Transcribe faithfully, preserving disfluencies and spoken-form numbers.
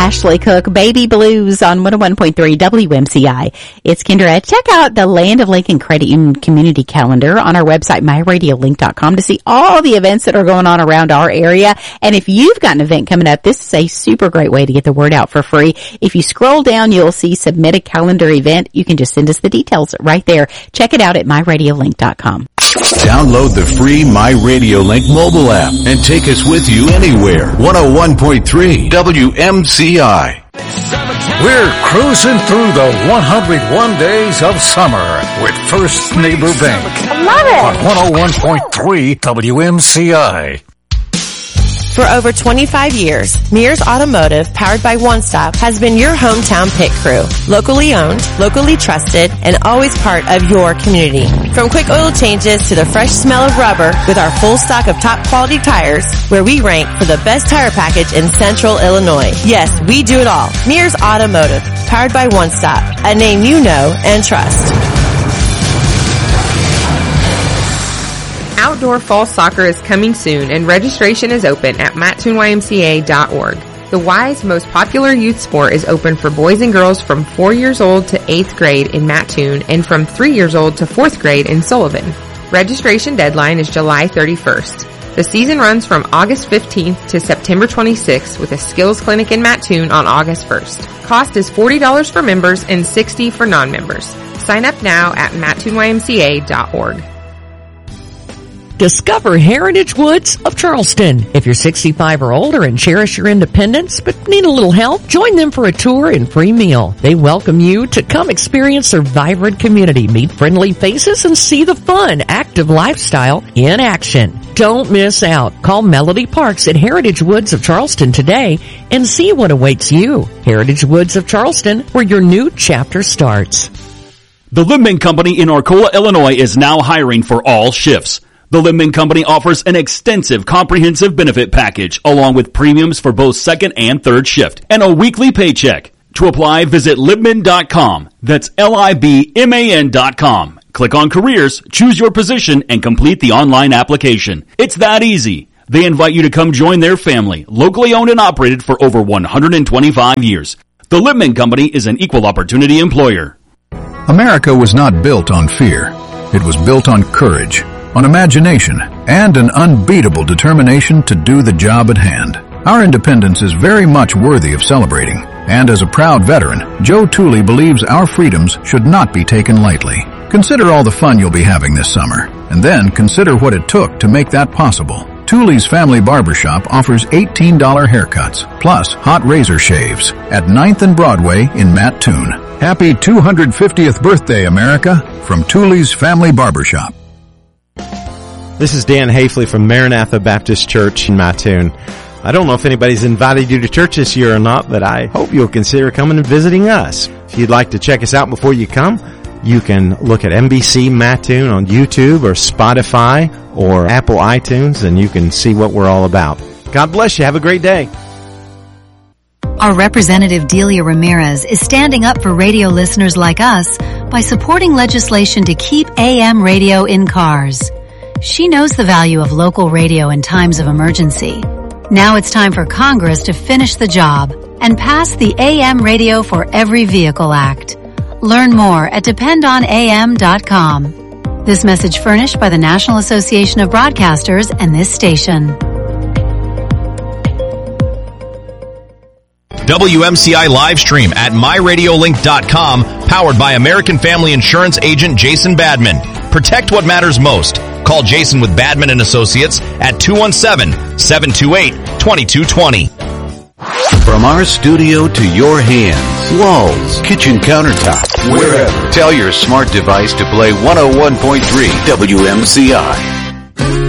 Ashley Cook, Baby Blues on one oh one point three W M C I. It's Kendra. Check out the Land of Lincoln Credit Union Community Calendar on our website, my radio link dot com, to see all the events that are going on around our area. And if you've got an event coming up, this is a super great way to get the word out for free. If you scroll down, you'll see submit a calendar event. You can just send us the details right there. Check it out at my radio link dot com. Download the free MyRadioLink mobile app and take us with you anywhere. one oh one point three W M C I. We're cruising through the one hundred one days of summer with First Neighbor Bank. I love it. On one oh one point three W M C I. For over twenty-five years, Mears Automotive, powered by One Stop, has been your hometown pit crew. Locally owned, locally trusted, and always part of your community. From quick oil changes to the fresh smell of rubber, with our full stock of top quality tires, where we rank for the best tire package in Central Illinois. Yes, we do it all. Mears Automotive, powered by One Stop, a name you know and trust. Outdoor fall soccer is coming soon, and registration is open at mattoon Y M C A dot org. The Y's most popular youth sport is open for boys and girls from four years old to eighth grade in Mattoon and from three years old to fourth grade in Sullivan. Registration deadline is July thirty-first. The season runs from August fifteenth to September twenty-sixth with a skills clinic in Mattoon on August first. Cost is forty dollars for members and sixty dollars for non-members. Sign up now at mattoon Y M C A dot org. Discover Heritage Woods of Charleston. If you're sixty-five or older and cherish your independence but need a little help, join them for a tour and free meal. They welcome you to come experience their vibrant community, meet friendly faces, and see the fun, active lifestyle in action. Don't miss out. Call Melody Parks at Heritage Woods of Charleston today and see what awaits you. Heritage Woods of Charleston, where your new chapter starts. The Libman Company in Arcola, Illinois is now hiring for all shifts. The Libman Company offers an extensive comprehensive benefit package along with premiums for both second and third shift and a weekly paycheck. To apply, visit libman dot com. That's L I B M A N dot com. Click on careers, choose your position, and complete the online application. It's that easy. They invite you to come join their family, locally owned and operated for over one hundred twenty-five years. The Libman Company is an equal opportunity employer. America was not built on fear. It was built on courage, on imagination, and an unbeatable determination to do the job at hand. Our independence is very much worthy of celebrating, and as a proud veteran, Joe Tooley believes our freedoms should not be taken lightly. Consider all the fun you'll be having this summer, and then consider what it took to make that possible. Tooley's Family Barbershop offers eighteen dollars haircuts, plus hot razor shaves, at ninth and Broadway in Mattoon. Happy two hundred fiftieth birthday, America, from Tooley's Family Barbershop. This is Dan Hafley from Maranatha Baptist Church in Mattoon. I don't know if anybody's invited you to church this year or not, but I hope you'll consider coming and visiting us. If you'd like to check us out before you come, you can look at M B C Mattoon on YouTube or Spotify or Apple iTunes, and you can see what we're all about. God bless you. Have a great day. Our representative Delia Ramirez is standing up for radio listeners like us by supporting legislation to keep A M radio in cars. She knows the value of local radio in times of emergency. Now it's time for Congress to finish the job and pass the A M Radio for Every Vehicle Act. Learn more at depend on A M dot com. This message furnished by the National Association of Broadcasters and this station. W M C I live stream at my radio link dot com, powered by American Family Insurance agent Jason Badman. Protect what matters most. Call Jason with Badman and Associates at two one seven, seven two eight, two two two zero. From our studio to your hands, walls, kitchen countertops, wherever. Tell your smart device to play one oh one point three W M C I.